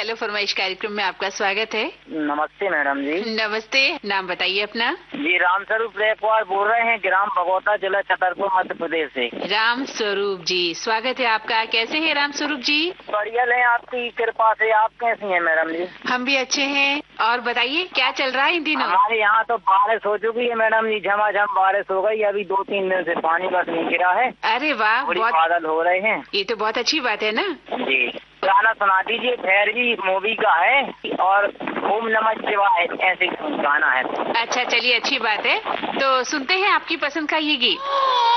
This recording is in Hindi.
हेलो फरमाइश कार्यक्रम में आपका स्वागत है। नमस्ते मैडम जी। नमस्ते, नाम बताइए अपना। जी रामस्वरूप रेखवार बोल रहे हैं, ग्राम भगोता, जिला छतरपुर, मध्य प्रदेश से। राम स्वरूप जी, स्वागत है आपका। कैसे हैं राम स्वरूप जी? बढ़िया है, आपकी कृपा से। आप कैसी हैं मैडम जी? हम भी अच्छे हैं। और बताइए क्या चल रहा है इन दिनों? हमारे यहाँ तो बारिश हो चुकी है मैडम जी, झमाझम बारिश हो गई। अभी 2-3 दिन से पानी बस नहीं गिरा है। अरे वाह, बहुत बादल हो रहे हैं। ये तो बहुत अच्छी बात है ना। जी, गाना सुना दीजिए। भैरवी मूवी का है और ओम नमः शिवाय ऐसे गाना है। अच्छा चलिए, अच्छी बात है। तो सुनते हैं आपकी पसंद का ये गीत।